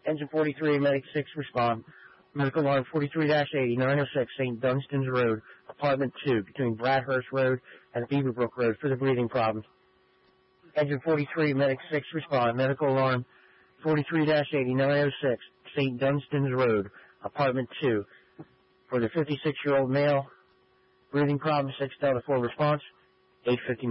Engine 43, Medic 6, respond. Medical alarm 43-80, 906 St. Dunstan's Road, Apartment 2, between Bradhurst Road and Beaverbrook Road for the breathing problems. Engine 43, Medic 6, respond. Medical alarm 43-80, 906 St. Dunstan's Road, Apartment 2, for the 56-year-old male, breathing problems, 6 Delta 4 response, 8:59.